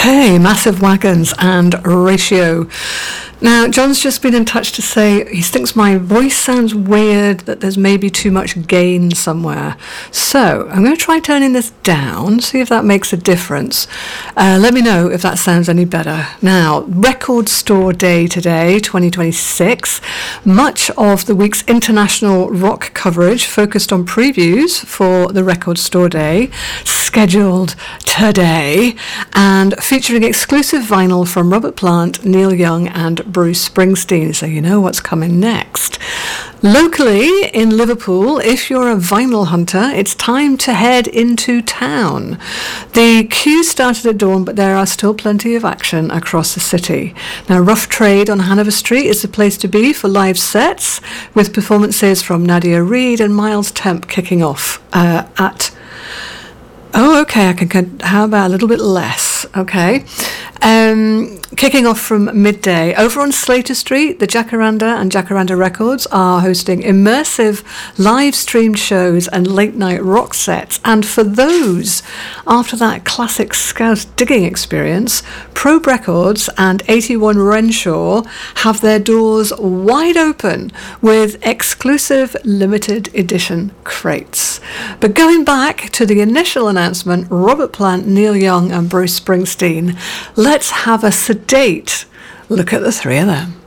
Okay, Massive Wagons and Ratio. Now, John's just been in touch to say he thinks my voice sounds weird, that there's maybe too much gain somewhere. So, I'm going to try turning this down, see if that makes a difference. Let me know if that sounds any better. Now, Record Store Day today, 2026. Much of the week's international rock coverage focused on previews for the Record Store Day, scheduled today, and featuring exclusive vinyl from Robert Plant, Neil Young, and Bruce Springsteen, so you know what's coming next. Locally in Liverpool, if you're a vinyl hunter, it's time to head into town. The queue started at dawn, but there are still plenty of action across the city. Now, Rough Trade on Hanover Street is the place to be for live sets, with performances from Nadia Reid and Miles Temp kicking off at... Oh, okay, how about a little bit less? Okay. Kicking off from midday. Over on Slater Street, the Jacaranda and Jacaranda Records are hosting immersive live streamed shows and late night rock sets. And for those, after that classic Scouse digging experience, Probe Records and 81 Renshaw have their doors wide open with exclusive limited edition crates. But going back to the initial announcement, Robert Plant, Neil Young and Bruce Springsteen, let's have a sedate look at the three of them.